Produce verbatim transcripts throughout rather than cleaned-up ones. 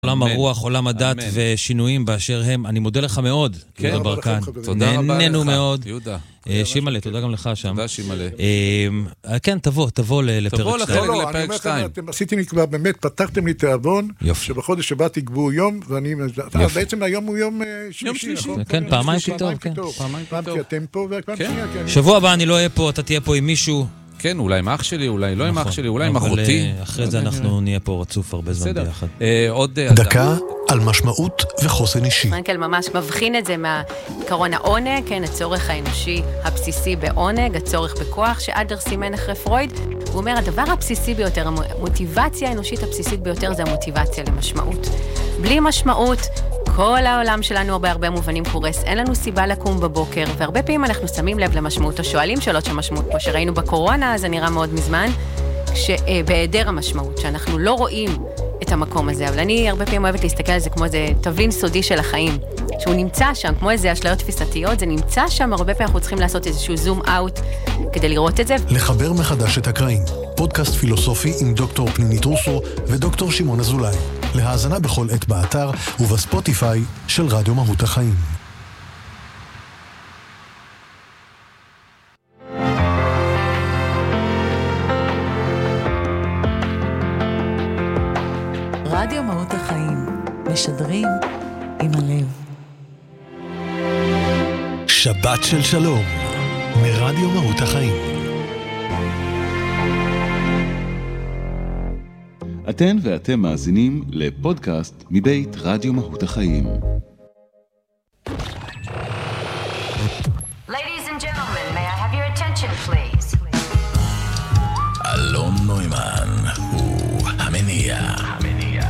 עולם הרוח, עולם הדת ושינויים באשר הם. אני מודה לך מאוד, יהודה ברקן. תודה רבה לך. נהנינו מאוד. יהודה. שימלה, תודה גם לך שם. תודה שימלה. כן, תבוא, תבוא לפרק תבוא שתיים. לכם לפרק שתיים. אתם עשיתם לי כבר, באמת, פתחתם לי תיאבון, שבחודש שבא תגבו יום, ואני, בעצם היום הוא יום שלישי, נכון? כן, פעמיים פתאום, כן. פעם כי אתם פה, והפעם שנייה, כי אני... שבוע הבא אני לא אהיה פה, אתה תהיה פה עם מישהו. כן, אולי עם אח שלי, אולי לא עם אח שלי, אולי עם אחותי. אחרי זה אנחנו נהיה פה רצוף הרבה זמן ביחד. עוד דקה על משמעות וחוסן אישי. פרנקל ממש מבחין את זה מהעיקרון העונג, כן, הצורך האנושי הבסיסי בעונג, הצורך בכוח שאדלר סימן אחרי פרויד. הוא אומר, הדבר הבסיסי ביותר, המוטיבציה האנושית הבסיסית ביותר זה המוטיבציה למשמעות. בלי משמעות, כל העולם שלנו בהרבה מובנים קורס, אין לנו סיבה לקום בבוקר, והרבה פעמים אנחנו שמים לב למשמעות, או שואלים שאלות של משמעות, כמו שראינו בקורונה, זה נראה מאוד מזמן, שבהיעדר המשמעות, שאנחנו לא רואים את המקום הזה, אבל אני הרבה פעמים אוהבת להסתכל על זה כמו איזה תבלין סודי של החיים, שהוא נמצא שם, כמו איזה אשליות תפיסתיות, זה נמצא שם, הרבה פעמים אנחנו צריכים לעשות איזשהו זום אאוט כדי לראות את זה. לחבר מחדש את הקרעים, פודקאסט פילוסופי עם דוקטור פנינית רוסו ודוקטור שמעון אזולאי. להאזנה בכל עת באתר ובספוטיפיי של רדיו מהות החיים. רדיו מהות החיים, משדרים עם הלב. שבת של שלום, מרדיו מהות החיים. אתן ואתם מאזינים לפודקאסט מבית רדיו מהות החיים. Ladies and gentlemen, may I have your attention please? אלון נוימן הוא המניע. המניע.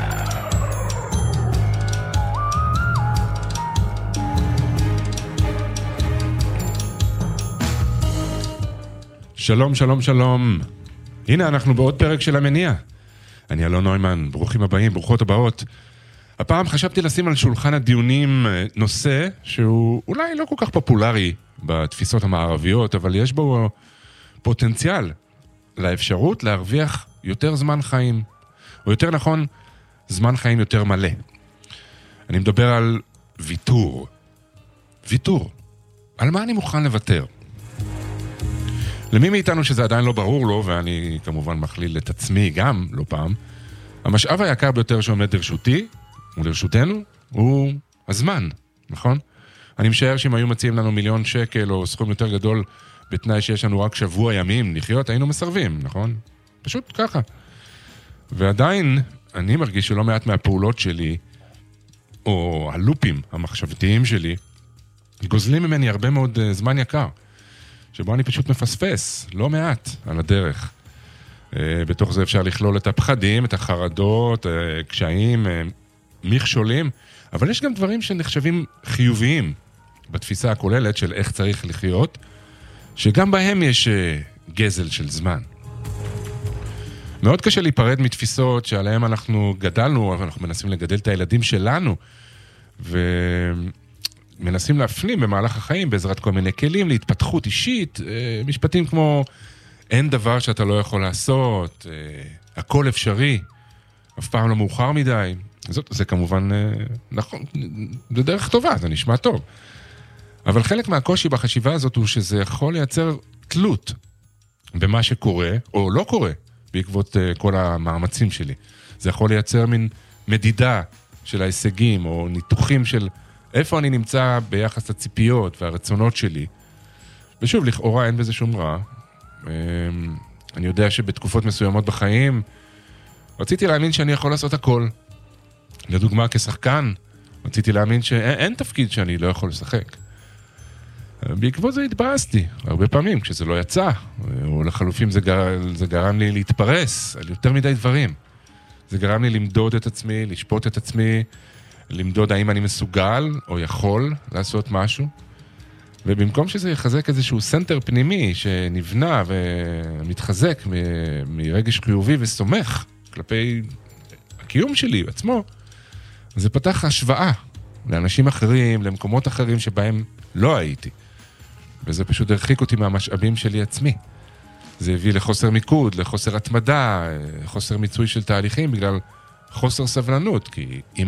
שלום, שלום, שלום. הנה אנחנו בעוד פרק של המניע. אני אלון נוימן, ברוכים הבאים, ברוכות הבאות. הפעם חשבתי לשים על שולחן הדיונים נושא שהוא אולי לא כל כך פופולרי בתפיסות המערביות, אבל יש בו פוטנציאל לאפשרות להרוויח יותר זמן חיים, או יותר נכון, זמן חיים יותר מלא. אני מדבר על ויתור. ויתור. על מה אני מוכן לוותר? למי מאיתנו שזה עדיין לא ברור לו, ואני כמובן מכליל את עצמי גם לא פעם, המשאב היקר ביותר שעומד לרשותי, ולרשותנו, הוא הזמן, נכון? אני משער שאם היו מציעים לנו מיליון שקל או סכום יותר גדול בתנאי שיש לנו רק שבוע ימים לחיות, היינו מסרבים, נכון? פשוט ככה. ועדיין אני מרגיש שלא מעט מהפעולות שלי, או הלופים המחשבתיים שלי, גוזלים ממני הרבה מאוד זמן יקר. שבו אני פשוט מפספס, לא מעט, על הדרך. בתוך זה אפשר לכלול את הפחדים, את החרדות, קשיים, מכשולים, אבל יש גם דברים שנחשבים חיוביים בתפיסה הכוללת של איך צריך לחיות, שגם בהם יש גזל של זמן. מאוד קשה להיפרד מתפיסות שעליהם אנחנו גדלנו, אבל אנחנו מנסים לגדל את הילדים שלנו, ו... מנסים להפנים במהלך החיים בעזרת כל מיני כלים להתפתחות אישית, משפטים כמו אין דבר שאתה לא יכול לעשות, הכל אפשרי, אף פעם לא מאוחר מדי. זאת, זה כמובן נכון, זה דרך טובה, זה נשמע טוב. אבל חלק מהקושי בחשיבה הזאת הוא שזה יכול לייצר תלות במה שקורה או לא קורה בעקבות כל המאמצים שלי. זה יכול לייצר מין מדידה של ההישגים או ניתוחים של איפה אני נמצא ביחס לציפיות והרצונות שלי. ושוב, לכאורה אין בזה שום רע. אני יודע שבתקופות מסוימות בחיים, רציתי להאמין שאני יכול לעשות הכל. לדוגמה, כשחקן, רציתי להאמין שאין תפקיד שאני לא יכול לשחק. בעקבות זה התבאסתי, הרבה פעמים, כשזה לא יצא, או לחלופים זה, גר... זה גרם לי להתפרס על יותר מדי דברים. זה גרם לי למדוד את עצמי, לשפוט את עצמי, למדוד האם אני מסוגל או יכול לעשות משהו, ובמקום שזה יחזק איזשהו סנטר פנימי שנבנה ומתחזק מ- מרגש חיובי וסומך כלפי הקיום שלי עצמו, זה פתח השוואה לאנשים אחרים, למקומות אחרים שבהם לא הייתי, וזה פשוט הרחיק אותי מהמשאבים שלי עצמי. זה הביא לחוסר מיקוד, לחוסר התמדה, חוסר מיצוי של תהליכים בגלל חוסר סבלנות, כי אם